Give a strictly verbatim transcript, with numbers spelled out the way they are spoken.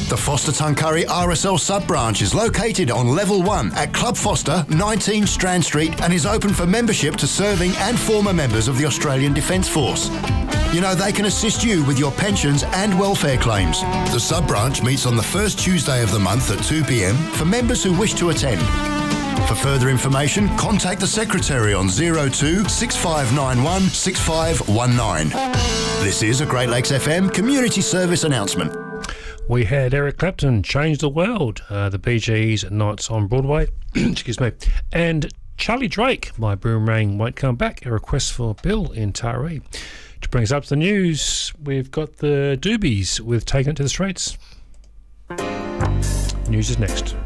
The Foster Tuncurry R S L sub-branch is located on level one at Club Foster, nineteen Strand Street, and is open for membership to serving and former members of the Australian Defence Force. You know, they can assist you with your pensions and welfare claims. The sub-branch meets on the first Tuesday of the month at two p m for members who wish to attend. For further information, contact the Secretary on zero two six five nine one six five one nine. This is a Great Lakes F M community service announcement. We had Eric Clapton, Change the World, uh, the Bee Gees, Nights on Broadway, excuse me, and Charlie Drake, My Boomerang Won't Come Back, a request for Bill in Taree. To bring us up to the news, we've got the Doobies with Taking It to the Streets. News is next.